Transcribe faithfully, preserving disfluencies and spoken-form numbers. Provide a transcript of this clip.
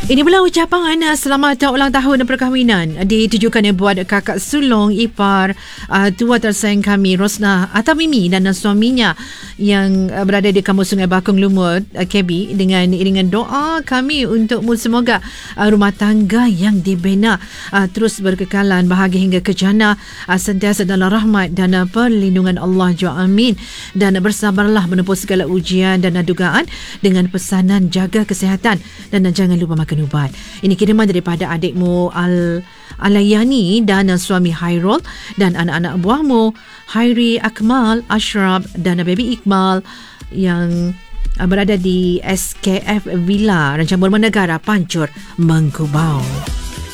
Ini pula ucapan uh, selamat ulang tahun perkahwinan ditujukan buat kakak sulung ipar uh, tua tersayang kami Rosnah atau Mimi dan suaminya yang uh, berada di kampung Sungai Bakung Lumut, uh, K B, dengan iringan doa kami untukmu semoga uh, rumah tangga yang dibina uh, terus berkekalan bahagia hingga ke jannah, uh, sentiasa dalam rahmat dan uh, perlindungan Allah jua amin, dan uh, bersabarlah menempuh segala ujian dan uh, dugaan dengan pesanan jaga kesihatan dan uh, jangan lupa makan ubat. Ini kiriman daripada adikmu Al Alayani dan suami Hairul dan anak-anak buahmu Hairi, Akmal, Ashraf dan baby Iqmal yang berada di S K F Villa Rancangan Negara Pancur, Mengkubau.